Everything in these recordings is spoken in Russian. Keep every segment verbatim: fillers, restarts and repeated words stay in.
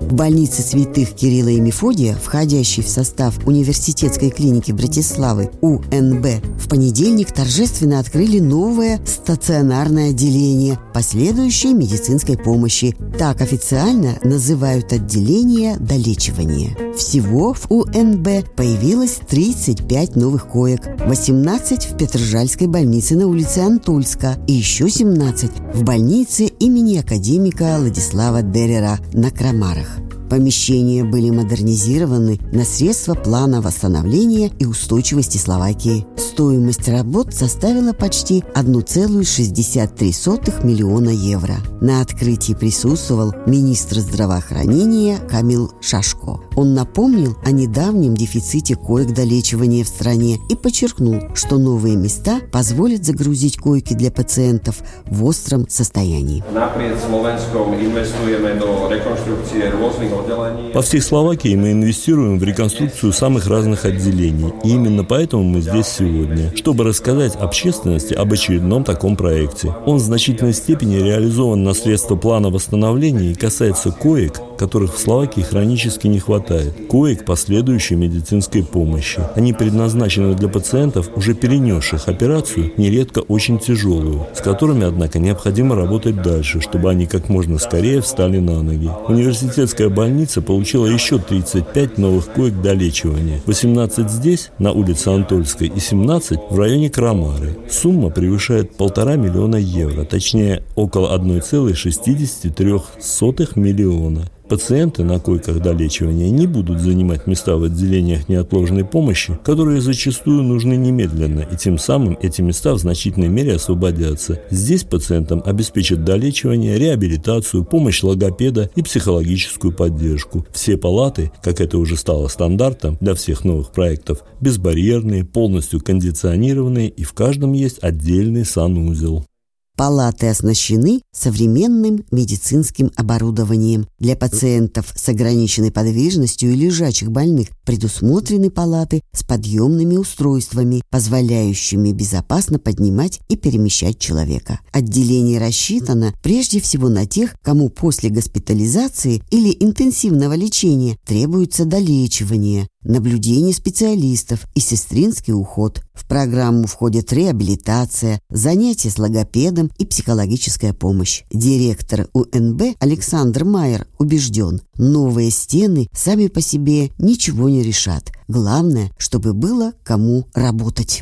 В больнице святых Кирилла и Мефодия, входящей в состав университетской клиники Братиславы У Н Б, в понедельник торжественно открыли новое стационарное отделение последующей медицинской помощи. Так официально называют отделение долечивания. Всего в У Н Б появилось тридцать пять новых коек, восемнадцать в Петрожальской больнице на улице Антольска и еще семнадцать в больнице имени академика Владислава Дерера на Крамарах. Помещения были модернизированы на средства плана восстановления и устойчивости Словакии. Стоимость работ составила почти одна целая шестьдесят три сотых миллиона евро. На открытии присутствовал министр здравоохранения Камил Шашко. Он напомнил о недавнем дефиците коек долечивания в стране и подчеркнул, что новые места позволят загрузить койки для пациентов в остром состоянии. По всей Словакии мы инвестируем в реконструкцию самых разных отделений. И именно поэтому мы здесь сегодня, чтобы рассказать общественности об очередном таком проекте. Он в значительной степени реализован на средства плана восстановления и касается коек, которых в Словакии хронически не хватает. Коек последующей медицинской помощи. Они предназначены для пациентов, уже перенесших операцию, нередко очень тяжелую, с которыми, однако, необходимо работать дальше, чтобы они как можно скорее встали на ноги. Университетская больница получила еще тридцать пять новых коек долечивания. восемнадцать здесь, на улице Антольской, и семнадцать в районе Крамары. Сумма превышает полтора миллиона евро, точнее, около одна целая шестьдесят три сотых миллиона. Пациенты на койках долечивания не будут занимать места в отделениях неотложной помощи, которые зачастую нужны немедленно, и тем самым эти места в значительной мере освободятся. Здесь пациентам обеспечат долечивание, реабилитацию, помощь логопеда и психологическую поддержку. Все палаты, как это уже стало стандартом для всех новых проектов, безбарьерные, полностью кондиционированные, и в каждом есть отдельный санузел. Палаты оснащены современным медицинским оборудованием. Для пациентов с ограниченной подвижностью и лежачих больных предусмотрены палаты с подъемными устройствами, позволяющими безопасно поднимать и перемещать человека. Отделение рассчитано прежде всего на тех, кому после госпитализации или интенсивного лечения требуется долечивание, наблюдение специалистов и сестринский уход. В программу входит реабилитация, занятия с логопедом и психологическая помощь. Директор У Н Б Александр Майер убежден, новые стены сами по себе ничего не решат. Главное, чтобы было кому работать.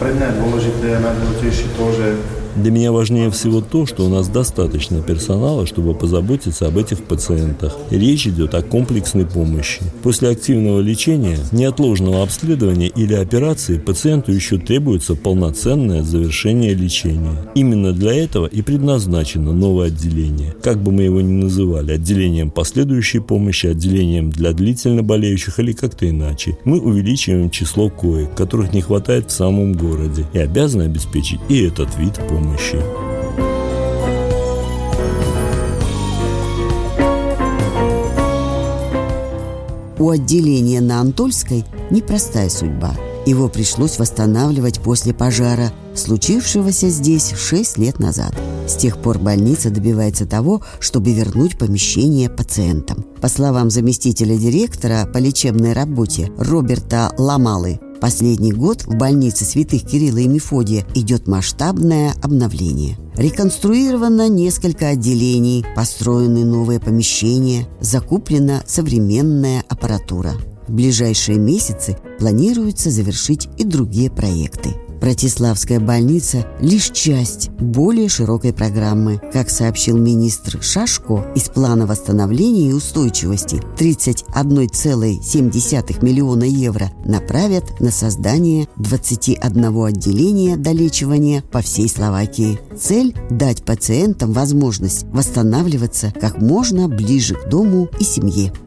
Для меня важнее всего то, что у нас достаточно персонала, чтобы позаботиться об этих пациентах. Речь идет о комплексной помощи. После активного лечения, неотложного обследования или операции пациенту еще требуется полноценное завершение лечения. Именно для этого и предназначено новое отделение. Как бы мы его ни называли, отделением последующей помощи, отделением для длительно болеющих или как-то иначе, мы увеличиваем число коек, которых не хватает в самом городе, и обязаны обеспечить и этот вид помощи. У отделения на Антольской непростая судьба. Его пришлось восстанавливать после пожара, случившегося здесь шесть лет назад. С тех пор больница добивается того, чтобы вернуть помещение пациентам. По словам заместителя директора по лечебной работе Роберта Ламалы, последний год в больнице святых Кирилла и Мефодия идет масштабное обновление. Реконструировано несколько отделений, построены новые помещения, закуплена современная аппаратура. В ближайшие месяцы планируется завершить и другие проекты. Братиславская больница – лишь часть более широкой программы. Как сообщил министр Шашко, из плана восстановления и устойчивости тридцать одна целая семь десятых миллиона евро направят на создание двадцати одного отделения долечивания по всей Словакии. Цель – дать пациентам возможность восстанавливаться как можно ближе к дому и семье.